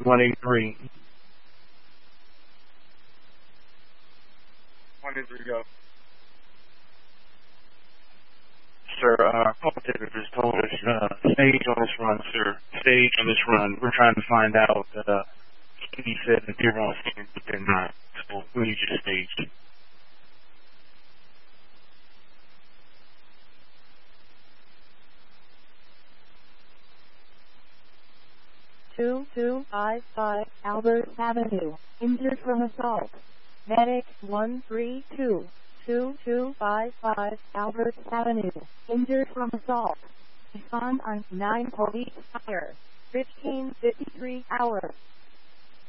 183. 183, go. Sir, our call ticker just told us, stage on this run, sir. Stage on this run. We're trying to find out, he said that they're on stage, but they're not. So we need you to stage. Two 255 Albert Avenue, injured from assault. Medic 132, 2255 Albert Avenue, injured from assault. Respond on 9 police fire, 15:53 hours.